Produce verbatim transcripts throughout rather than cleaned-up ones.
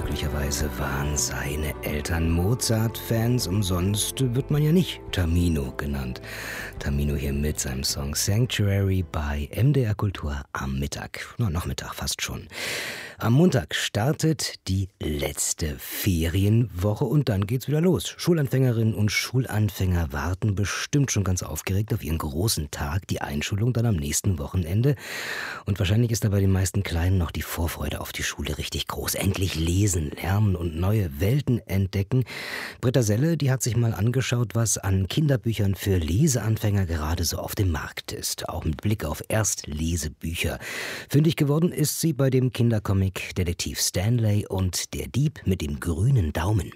Möglicherweise waren seine Eltern Mozart-Fans. Umsonst wird man ja nicht Tamino genannt. Tamino hier mit seinem Song Sanctuary bei M D R Kultur am Mittag. Na, Nachmittag fast schon. Am Montag startet die letzte Ferienwoche und dann geht's wieder los. Schulanfängerinnen und Schulanfänger warten bestimmt schon ganz aufgeregt auf ihren großen Tag, die Einschulung dann am nächsten Wochenende. Und wahrscheinlich ist da bei den meisten Kleinen noch die Vorfreude auf die Schule richtig groß. Endlich lesen, lernen und neue Welten entdecken. Britta Selle, die hat sich mal angeschaut, was an Kinderbüchern für Leseanfänger gerade so auf dem Markt ist. Auch mit Blick auf Erstlesebücher. Fündig geworden ist sie bei dem Kindercomic Detektiv Stanley und der Dieb mit dem grünen Daumen.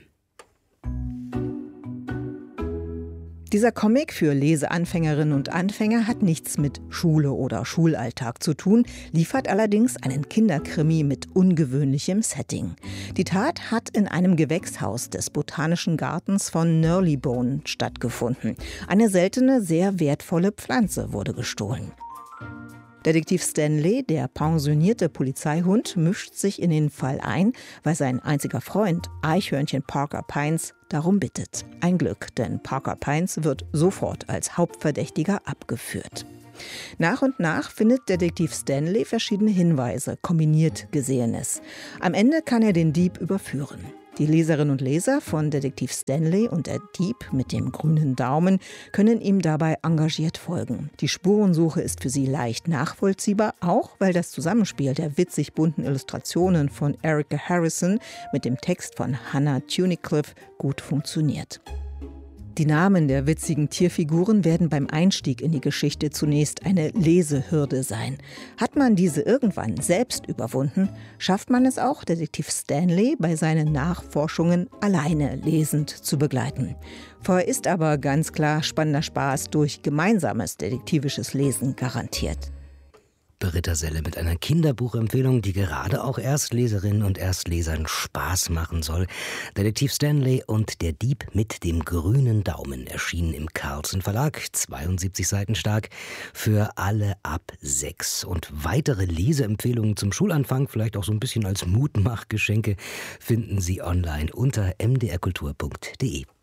Dieser Comic für Leseanfängerinnen und Anfänger hat nichts mit Schule oder Schulalltag zu tun, liefert allerdings einen Kinderkrimi mit ungewöhnlichem Setting. Die Tat hat in einem Gewächshaus des Botanischen Gartens von Nurlybone stattgefunden. Eine seltene, sehr wertvolle Pflanze wurde gestohlen. Detektiv Stanley, der pensionierte Polizeihund, mischt sich in den Fall ein, weil sein einziger Freund, Eichhörnchen Parker Pines, darum bittet. Ein Glück, denn Parker Pines wird sofort als Hauptverdächtiger abgeführt. Nach und nach findet Detektiv Stanley verschiedene Hinweise, kombiniert Gesehenes. Am Ende kann er den Dieb überführen. Die Leserinnen und Leser von Detektiv Stanley und der Dieb mit dem grünen Daumen können ihm dabei engagiert folgen. Die Spurensuche ist für sie leicht nachvollziehbar, auch weil das Zusammenspiel der witzig bunten Illustrationen von Erica Harrison mit dem Text von Hannah Tunnicliffe gut funktioniert. Die Namen der witzigen Tierfiguren werden beim Einstieg in die Geschichte zunächst eine Lesehürde sein. Hat man diese irgendwann selbst überwunden, schafft man es auch, Detektiv Stanley bei seinen Nachforschungen alleine lesend zu begleiten. Vorher ist aber ganz klar spannender Spaß durch gemeinsames detektivisches Lesen garantiert. Britta Selle mit einer Kinderbuchempfehlung, die gerade auch Erstleserinnen und Erstlesern Spaß machen soll. Detektiv Stanley und der Dieb mit dem grünen Daumen erschienen im Carlsen Verlag, zweiundsiebzig Seiten stark, für alle ab sechs. Und weitere Leseempfehlungen zum Schulanfang, vielleicht auch so ein bisschen als Mutmachgeschenke, finden Sie online unter m d r kultur punkt d e.